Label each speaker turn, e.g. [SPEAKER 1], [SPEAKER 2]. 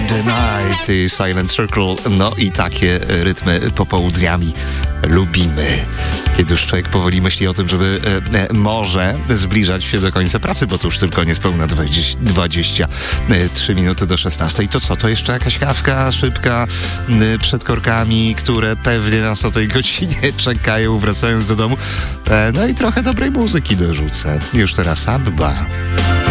[SPEAKER 1] the Night i Silent Circle. No i takie rytmy popołudniami lubimy. Kiedy już człowiek powoli myśli o tym, żeby może zbliżać się do końca pracy, bo to już tylko niespełna 23 minuty do 16. I to co? To jeszcze jakaś kawka szybka przed korkami, które pewnie nas o tej godzinie czekają, wracając do domu. No i trochę dobrej muzyki dorzucę. Już teraz Abba.